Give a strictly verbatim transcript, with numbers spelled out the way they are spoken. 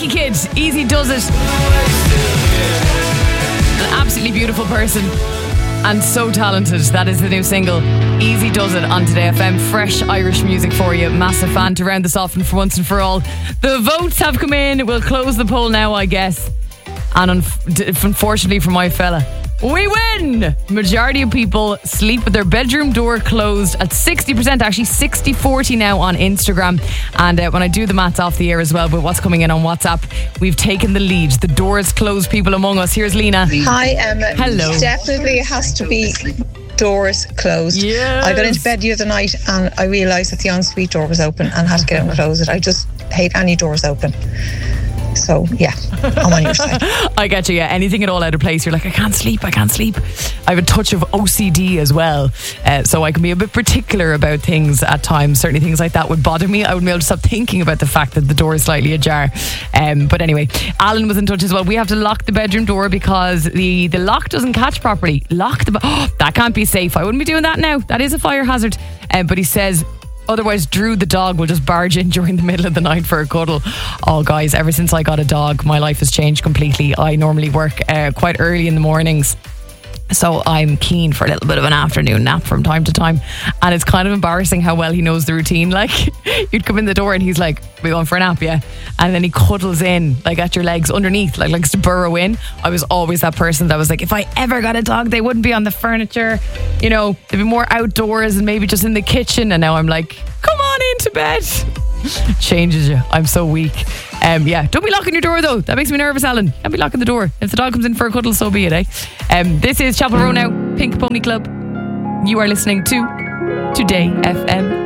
Nike Kid, Easy Does It. An absolutely beautiful person and so talented. That is the new single, Easy Does It, on Today F M. Fresh Irish music for you. Massive fan to round this off, and for once and for all, the votes have come in. We'll close the poll now, I guess. And un- unfortunately for my fella, we win! Majority of people sleep with their bedroom door closed at sixty percent, actually sixty forty now on Instagram. And uh, when I do the maths off the air as well, but what's coming in on WhatsApp, we've taken the lead. The doors closed people among us. Here's Lena. Hi Emma. Hello. Definitely has to be doors closed. Yes. I got into bed the other night and I realised that the ensuite door was open and had to get out and close it. I just hate any doors open. So yeah, I'm on your side. I get you, yeah. Anything at all out of place, you're like, I can't sleep, I can't sleep. I have a touch of O C D as well, uh, so I can be a bit particular about things at times. Certainly things like that would bother me. I wouldn't be able to stop thinking about the fact that the door is slightly ajar. Um, but anyway, Alan was in touch as well. We have to lock the bedroom door because the, the lock doesn't catch properly. Lock the... Oh, that can't be safe. I wouldn't be doing that now. That is a fire hazard. Um, but he says... Otherwise, Drew the dog will just barge in during the middle of the night for a cuddle. Oh, guys, ever since I got a dog, my life has changed completely. I normally work uh, quite early in the mornings, so I'm keen for a little bit of an afternoon nap from time to time. And it's kind of embarrassing how well he knows the routine. Like, you'd come in the door and he's like, we're going for a nap, yeah? And then he cuddles in, like at your legs underneath, like likes to burrow in. I was always that person that was like, if I ever got a dog, they wouldn't be on the furniture. You know, they'd be more outdoors and maybe just in the kitchen. And now I'm like, come on into bed. Changes you. I'm so weak. Um, yeah, don't be locking your door though. That makes me nervous, Alan. Don't be locking the door. If the dog comes in for a cuddle, so be it, eh? Um, this is Chapel Row now, Pink Pony Club. You are listening to Today F M.